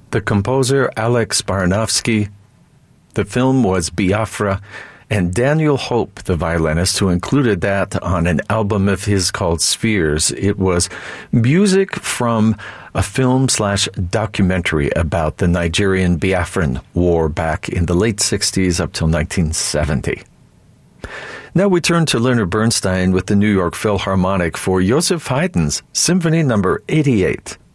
the composer Alex Baranovsky. The film was Biafra, and Daniel Hope, the violinist, who included that on an album of his called Spheres. It was music from a film/documentary about the Nigerian Biafran War back in the late 60s up till 1970. Now we turn to Leonard Bernstein with the New York Philharmonic for Joseph Haydn's Symphony No. 88.